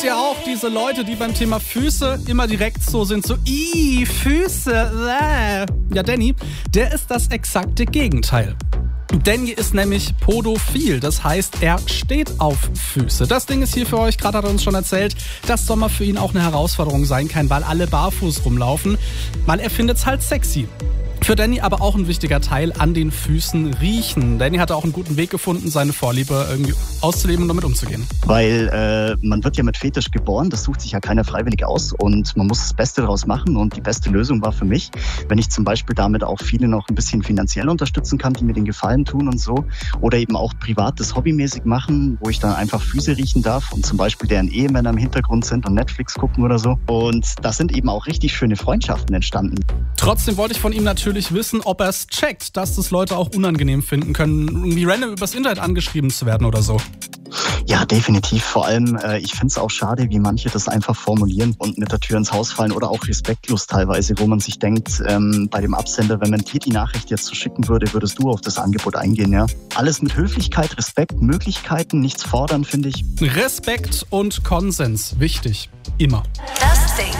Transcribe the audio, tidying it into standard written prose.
Kennt ihr auch diese Leute, die beim Thema Füße immer direkt so sind, so Füße, Ja, Danny, der ist das exakte Gegenteil. Danny ist nämlich podophil, das heißt, er steht auf Füße. Das Ding ist hier für euch, gerade hat er uns schon erzählt, dass Sommer für ihn auch eine Herausforderung sein kann, weil alle barfuß rumlaufen, weil er findet es halt sexy. Für Danny aber auch ein wichtiger Teil, an den Füßen riechen. Danny hat auch einen guten Weg gefunden, seine Vorliebe irgendwie auszuleben und damit umzugehen. Weil man wird ja mit Fetisch geboren, das sucht sich ja keiner freiwillig aus und man muss das Beste daraus machen. Und die beste Lösung war für mich, wenn ich zum Beispiel damit auch viele noch ein bisschen finanziell unterstützen kann, die mir den Gefallen tun und so. Oder eben auch privat das hobbymäßig machen, wo ich dann einfach Füße riechen darf und zum Beispiel deren Ehemänner im Hintergrund sind und Netflix gucken oder so. Und da sind eben auch richtig schöne Freundschaften entstanden. Trotzdem wollte ich von ihm natürlich wissen, ob er es checkt, dass das Leute auch unangenehm finden können, irgendwie random übers Internet angeschrieben zu werden oder so. Ja, definitiv. Vor allem, ich finde es auch schade, wie manche das einfach formulieren und mit der Tür ins Haus fallen oder auch respektlos teilweise, wo man sich denkt, bei dem Absender, wenn man dir die Nachricht jetzt so schicken würde, würdest du auf das Angebot eingehen, ja? Alles mit Höflichkeit, Respekt, Möglichkeiten, nichts fordern, finde ich. Respekt und Konsens, wichtig. Immer.